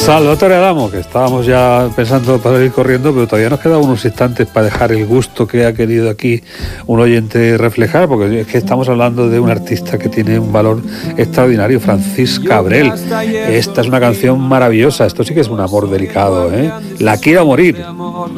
Salvatore Adamo, que estábamos ya pensando para ir corriendo, pero todavía nos quedan unos instantes para dejar el gusto que ha querido aquí un oyente reflejar, porque es que estamos hablando de un artista que tiene un valor extraordinario, Francis Cabrel. Esta es una canción maravillosa, esto sí que es un amor delicado, ¿eh? La quiero morir.